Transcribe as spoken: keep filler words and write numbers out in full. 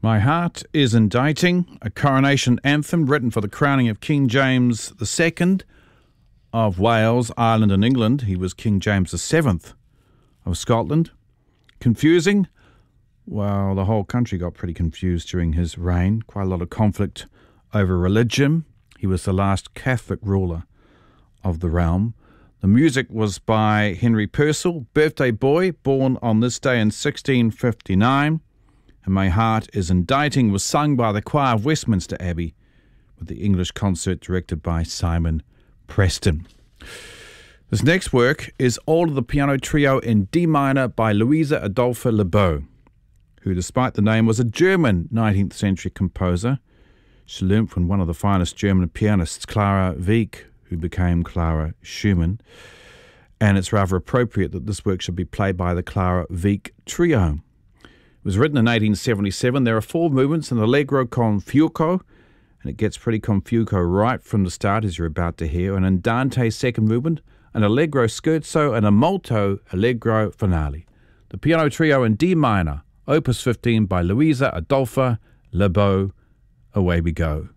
My Heart is Indicting, a coronation anthem written for the crowning of King James the Second of Wales, Ireland and England. He was King James the Seventh of Scotland. Confusing? Well, the whole country got pretty confused during his reign. Quite a lot of conflict over religion. He was the last Catholic ruler of the realm. The music was by Henry Purcell, Birthday Boy, born on this day in sixteen fifty-nine. And My Heart is Indicting was sung by the choir of Westminster Abbey with the English concert directed by Simon Preston. This next work is All of the Piano Trio in D minor by Louisa Adolphe Lebeau, who, despite the name, was a German nineteenth century composer. She learnt from one of the finest German pianists, Clara Wieck, who became Clara Schumann. And it's rather appropriate that this work should be played by the Clara Wieck Trio. It was written in eighteen seventy-seven. There are four movements, an allegro con fuoco, and it gets pretty con fuoco right from the start, as you're about to hear, an andante second movement, an allegro scherzo, and a molto allegro finale. The Piano Trio in D minor, Opus fifteen by Louisa Adolphe Lebeau. Away we go.